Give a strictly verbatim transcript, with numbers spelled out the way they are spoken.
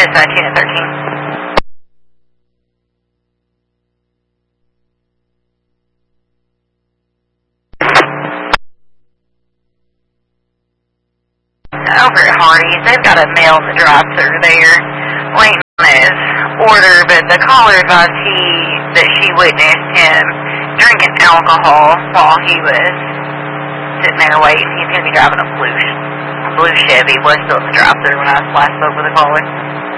Dispatch Unit thirteen. Over at Hardee's, they've got a male in the drive-thru there, waiting on his order, but the caller advised he, that she witnessed him drinking alcohol while he was sitting there waiting. He's going to be driving a blue, blue Chevy. Was still in the drive-thru when I last spoke with the caller.